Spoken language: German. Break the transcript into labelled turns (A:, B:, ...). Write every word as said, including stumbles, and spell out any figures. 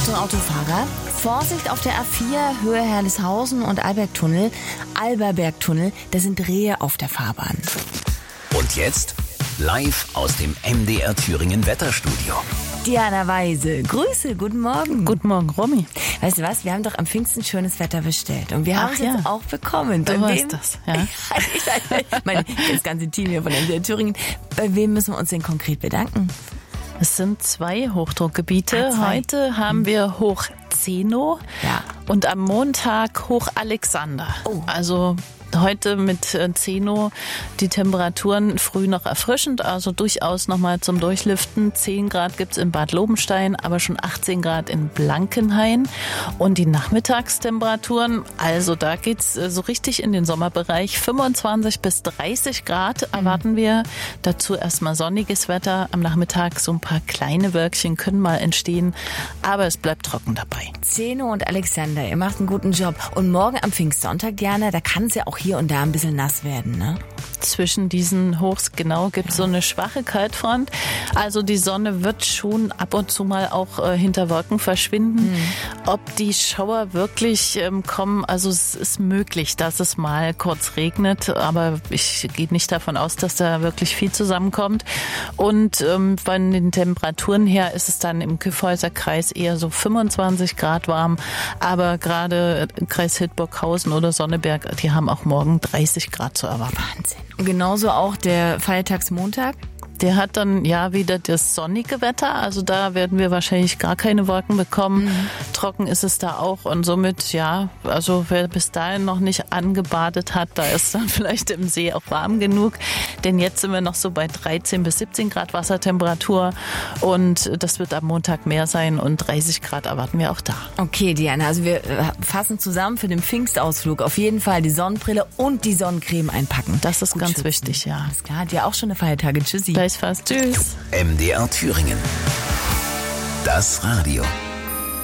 A: Achtung Autofahrer, Vorsicht auf der A vier, Höhe Herleshausen und Albergtunnel, Alberbergtunnel, da sind Rehe auf der Fahrbahn.
B: Und jetzt live aus dem M D R Thüringen Wetterstudio.
A: Diana Weise, Grüße, guten Morgen.
C: Guten Morgen, Romy.
A: Weißt du was, wir haben doch am Pfingsten schönes Wetter bestellt und wir haben es
C: ja.
A: jetzt auch bekommen.
C: Du
A: Bei
C: weißt
A: wem?
C: das, ja.
A: Ich meine, das ganze Team hier von M D R Thüringen. Bei wem müssen wir uns denn konkret bedanken?
C: Es sind zwei Hochdruckgebiete.
A: Ah, zwei.
C: Heute haben wir Hoch Zeno
A: Ja.
C: und am Montag Hoch Alexander.
A: Oh.
C: Also heute mit Zeno die Temperaturen früh noch erfrischend, also durchaus nochmal zum Durchlüften. zehn Grad gibt's in Bad Lobenstein, aber schon achtzehn Grad in Blankenhain. Und die Nachmittagstemperaturen, also da geht's so richtig in den Sommerbereich. fünfundzwanzig bis dreißig Grad erwarten wir. Dazu erstmal sonniges Wetter. Am Nachmittag so ein paar kleine Wölkchen können mal entstehen, aber es bleibt trocken dabei.
A: Zeno und Alexander, ihr macht einen guten Job. Und morgen am Pfingstsonntag, Diana, da kann es ja auch hier und da ein bisschen nass werden, ne?
C: Zwischen diesen Hochs genau gibt es so eine schwache Kaltfront. Also die Sonne wird schon ab und zu mal auch äh, hinter Wolken verschwinden. Mhm. Ob die Schauer wirklich ähm, kommen, also es ist möglich, dass es mal kurz regnet, aber ich gehe nicht davon aus, dass da wirklich viel zusammenkommt. Und ähm, von den Temperaturen her ist es dann im Kyffhäuser Kreis eher so fünfundzwanzig Grad warm, aber gerade Kreis Hildburghausen oder Sonneberg, die haben auch morgen dreißig Grad zu erwarten.
A: Wahnsinn. Und genauso auch der Feiertagsmontag?
C: Der hat dann ja wieder das sonnige Wetter, also da werden wir wahrscheinlich gar keine Wolken bekommen. Mhm. Trocken ist es da auch und somit, ja, also wer bis dahin noch nicht angebadet hat, da ist dann vielleicht im See auch warm genug. Denn jetzt sind wir noch so bei dreizehn bis siebzehn Grad Wassertemperatur und das wird am Montag mehr sein und dreißig Grad erwarten wir auch da.
A: Okay, Diana, also wir fassen zusammen für den Pfingstausflug auf jeden Fall die Sonnenbrille und die Sonnencreme einpacken.
C: Das ist
A: Gut
C: ganz
A: schützen.
C: wichtig, ja.
A: Alles klar, hat ja auch schon eine Feiertage. Tschüssi.
C: Fast. Tschüss.
B: M D R Thüringen. Das Radio.